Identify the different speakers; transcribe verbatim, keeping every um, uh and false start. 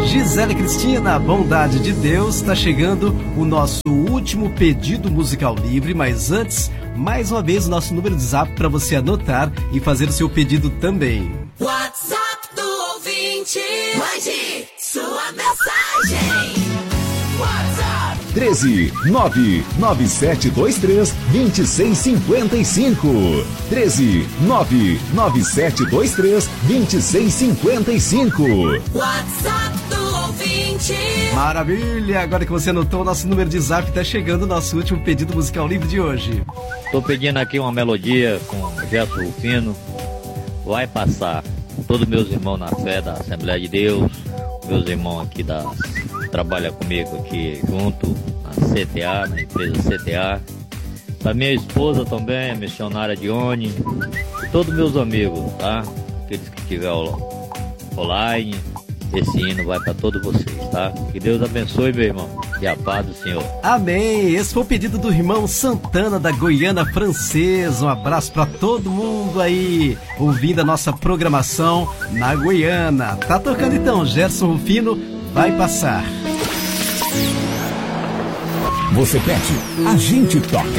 Speaker 1: Gisele Cristina, bondade de Deus, está chegando o nosso último pedido musical livre, mas antes, mais uma vez o nosso número de zap para você anotar e fazer o seu pedido também.
Speaker 2: WhatsApp do ouvinte, mande sua mensagem. WhatsApp
Speaker 3: treze, nove nove sete dois três, dois seis cinco cinco. treze, nove nove sete dois três, dois seis cinco cinco.
Speaker 2: WhatsApp do ouvinte.
Speaker 1: Maravilha! Agora que você anotou o nosso número de zap, está chegando o nosso último pedido musical livre de hoje.
Speaker 4: Tô pedindo aqui uma melodia com Gerson Rufino, Vai Passar. Todos meus irmãos na fé da Assembleia de Deus, meus irmãos aqui da trabalham comigo aqui junto na C T A, na empresa C T A. Da minha esposa também, a missionária Dione, e todos meus amigos, tá? Aqueles que tiver online, esse hino vai para todos vocês, tá? Que Deus abençoe, meu irmão, e a paz do Senhor.
Speaker 1: Amém! Esse foi o pedido do irmão Santana da Goiânia Francesa. Um abraço para todo mundo aí ouvindo a nossa programação na Goiânia. Tá tocando então, Gerson Rufino, Vai Passar.
Speaker 3: Você pede, a gente toca.